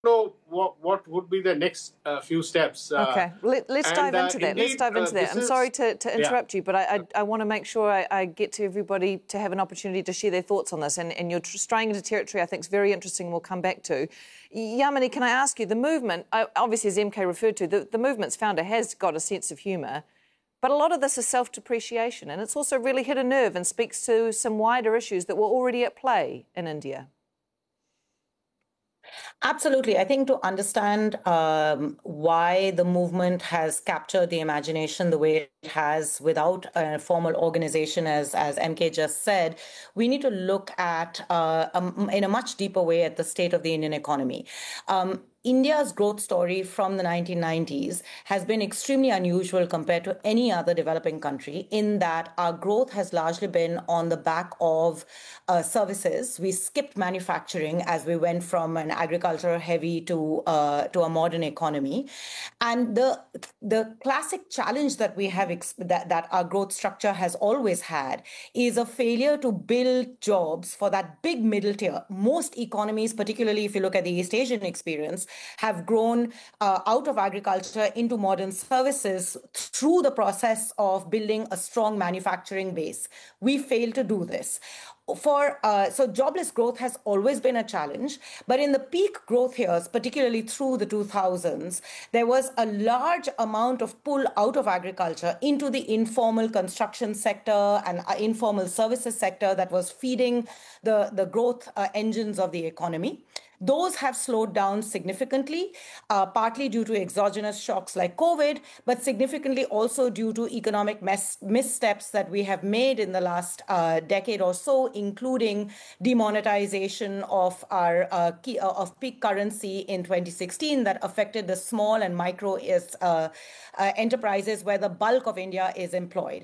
know what would be the next few steps. Okay, let's dive into that. Let's dive into that. I'm sorry to interrupt you, but I want to make sure I get to everybody to have an opportunity to share their thoughts on this. And you're straying into territory I think is very interesting and we'll come back to. Yamini, can I ask you, the movement, obviously as MK referred to, the movement's founder has got a sense of humour, but a lot of this is self-depreciation and it's also really hit a nerve and speaks to some wider issues that were already at play in India. Absolutely. I think to understand why the movement has captured the imagination the way it has without a formal organization, as MK just said, we need to look at, in a much deeper way, at the state of the Indian economy. India's growth story from the 1990s has been extremely unusual compared to any other developing country in that our growth has largely been on the back of services. We skipped manufacturing as we went from an agriculture heavy to a modern economy. And the classic challenge that we have that our growth structure has always had is a failure to build jobs for that big middle tier. Most economies, particularly if you look at the East Asian experience, have grown out of agriculture into modern services through the process of building a strong manufacturing base. We failed to do this. So jobless growth has always been a challenge, but in the peak growth years, particularly through the 2000s, there was a large amount of pull out of agriculture into the informal construction sector and informal services sector that was feeding the growth engines of the economy. Those have slowed down significantly, partly due to exogenous shocks like COVID, but significantly also due to economic missteps that we have made in the last decade or so, including demonetization of our of peak currency in 2016 that affected the small and micro enterprises where the bulk of India is employed.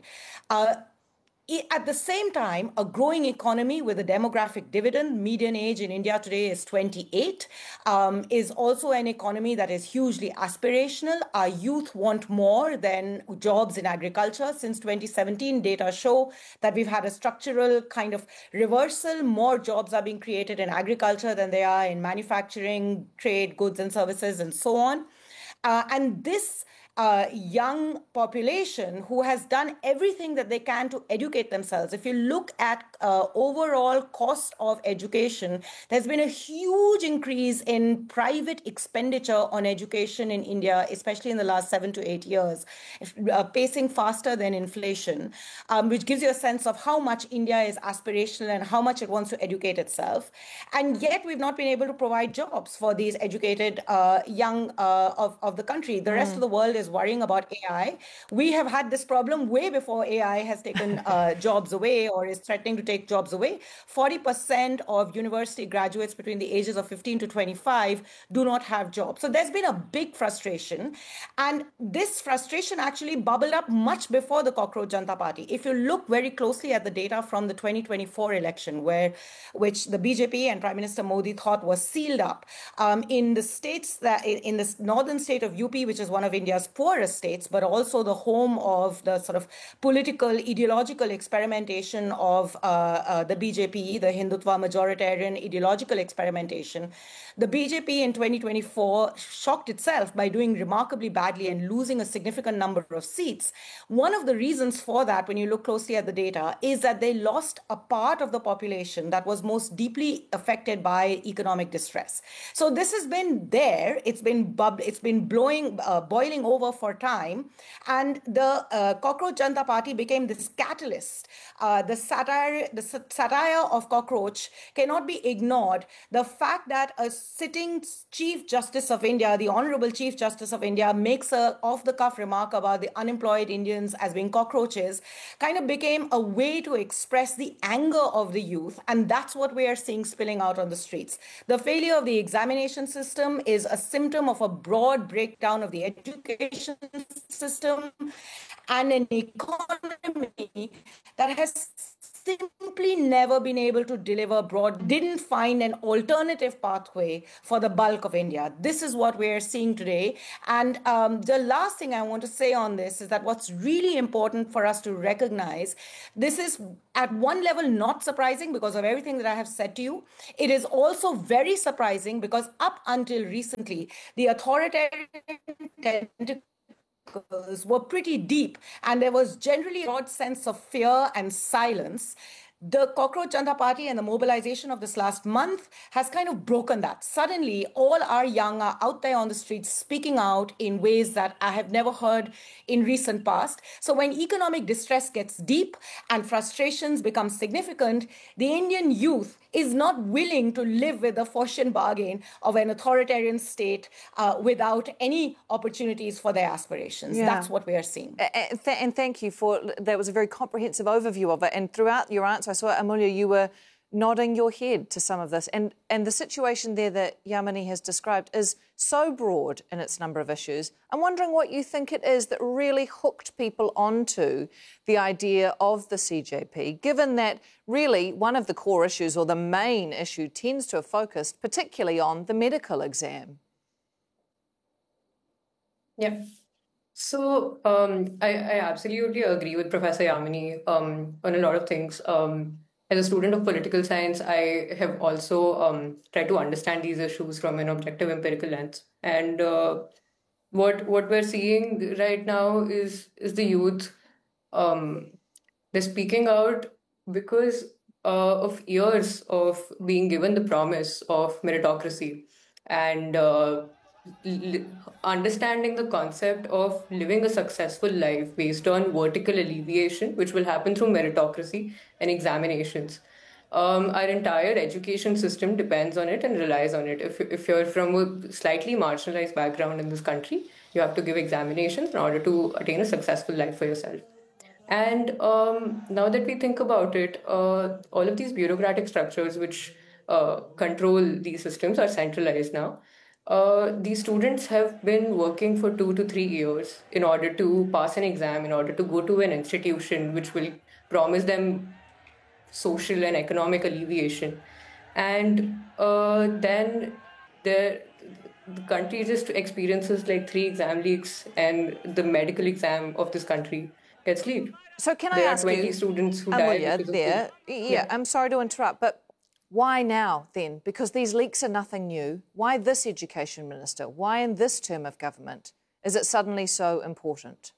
At the same time, a growing economy with a demographic dividend, median age in India today is 28, is also an economy that is hugely aspirational. Our youth want more than jobs in agriculture. Since 2017, data show that we've had a structural kind of reversal. More jobs are being created in agriculture than they are in manufacturing, trade, goods and services, and so on. And this young population who has done everything that they can to educate themselves. If you look at overall cost of education, there's been a huge increase in private expenditure on education in India, especially in the last 7 to 8 years, pacing faster than inflation, which gives you a sense of how much India is aspirational and how much it wants to educate itself. And yet we've not been able to provide jobs for these educated young of the country. The rest of the world is worrying about AI. We have had this problem way before AI has taken jobs away or is threatening to take jobs away. 40% of university graduates between the ages of 15 to 25 do not have jobs. So there's been a big frustration. And this frustration actually bubbled up much before the Cockroach Janata Party. If you look very closely at the data from the 2024 election, which the BJP and Prime Minister Modi thought was sealed up, in the states that in the northern state of UP, which is one of India's poorest states, but also the home of the sort of political, ideological experimentation of the BJP, the Hindutva majoritarian ideological experimentation. The BJP in 2024 shocked itself by doing remarkably badly and losing a significant number of seats. One of the reasons for that, when you look closely at the data, is that they lost a part of the population that was most deeply affected by economic distress. So this has been there. It's been boiling over for time. And the Cockroach Janata Party became this catalyst. The satire of Cockroach cannot be ignored. The fact that a sitting Chief Justice of India, the Honorable Chief Justice of India, makes a off-the-cuff remark about the unemployed Indians as being cockroaches, kind of became a way to express the anger of the youth. And that's what we are seeing spilling out on the streets. The failure of the examination system is a symptom of a broad breakdown of the education system and an economy that has simply never been able to deliver didn't find an alternative pathway for the bulk of India. This is what we're seeing today. And the last thing I want to say on this is that what's really important for us to recognize, this is at one level not surprising because of everything that I have said to you. It is also very surprising because up until recently, the authoritarian tentacles were pretty deep, and there was generally a broad sense of fear and silence. The Cockroach Janata Party and the mobilization of this last month has kind of broken that. Suddenly, all our young are out there on the streets speaking out in ways that I have never heard in recent past. So when economic distress gets deep and frustrations become significant, the Indian youth is not willing to live with the Faustian bargain of an authoritarian state without any opportunities for their aspirations. Yeah. That's what we are seeing. And thank you for that. Was a very comprehensive overview of it. And throughout your answer, I saw, Amulya, you were nodding your head to some of this. And the situation there that Yamini has described is so broad in its number of issues. I'm wondering what you think it is that really hooked people onto the idea of the CJP, given that really one of the core issues or the main issue tends to have focused particularly on the medical exam. Yeah. So I absolutely agree with Professor Yamini on a lot of things. As a student of political science, I have also tried to understand these issues from an objective empirical lens. And what we're seeing right now is the youth. They're speaking out because of years of being given the promise of meritocracy and understanding the concept of living a successful life based on vertical alleviation, which will happen through meritocracy and examinations. Our entire education system depends on it and relies on it. If you're from a slightly marginalized background in this country, you have to give examinations in order to attain a successful life for yourself. And now that we think about it, all of these bureaucratic structures which control these systems are centralized now. These students have been working for 2 to 3 years in order to pass an exam, in order to go to an institution which will promise them social and economic alleviation. And then the country just experiences like 3 exam leaks, and the medical exam of this country gets leaked. So can I ask you, there are 20 students who Amulya, died there. Yeah, I'm sorry to interrupt, but why now, then? Because these leaks are nothing new. Why this education minister? Why in this term of government is it suddenly so important?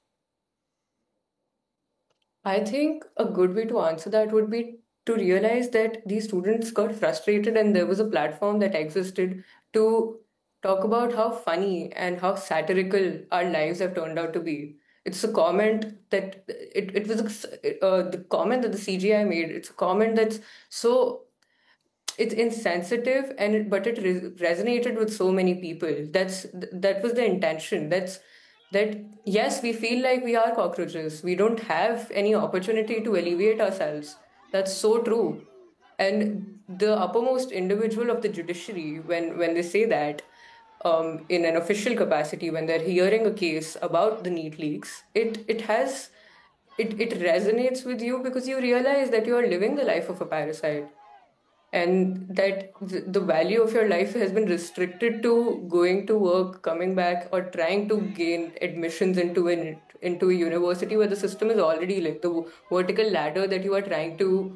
I think a good way to answer that would be to realize that these students got frustrated and there was a platform that existed to talk about how funny and how satirical our lives have turned out to be. It's a comment that the comment that the CGI made. It's a comment that's so... It's insensitive, but it resonated with so many people. That was the intention. That yes, we feel like we are cockroaches. We don't have any opportunity to alleviate ourselves. That's so true. And the uppermost individual of the judiciary, when they say that in an official capacity, when they're hearing a case about the NEET leaks, it resonates with you because you realize that you are living the life of a parasite. And that the value of your life has been restricted to going to work, coming back, or trying to gain admissions into a university where the system is already like the vertical ladder that you are trying to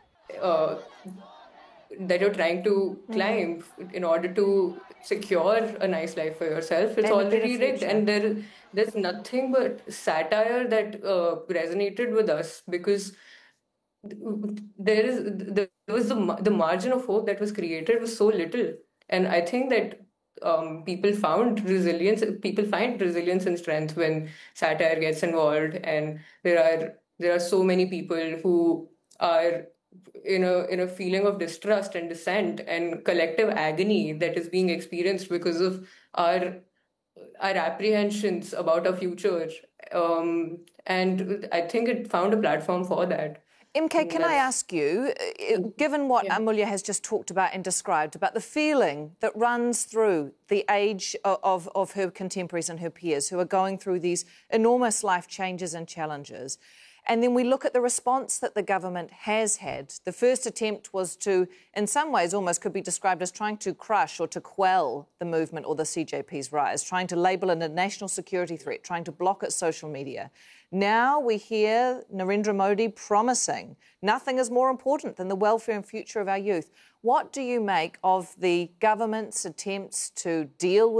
climb in order to secure a nice life for yourself. It's already rigged, and there's nothing but satire that resonated with us because the margin of hope that was created was so little. And I think that people find resilience and strength when satire gets involved, and there are so many people who are in a feeling of distrust and dissent and collective agony that is being experienced because of our apprehensions about our future. And I think it found a platform for that. MK, can I ask you, given what Amulya has just talked about and described, about the feeling that runs through the age of her contemporaries and her peers who are going through these enormous life changes and challenges, And then we look at the response that the government has had. The first attempt was to, in some ways, almost could be described as trying to crush or to quell the movement or the CJP's rise, trying to label it a national security threat, trying to block its social media. Now we hear Narendra Modi promising nothing is more important than the welfare and future of our youth. What do you make of the government's attempts to deal with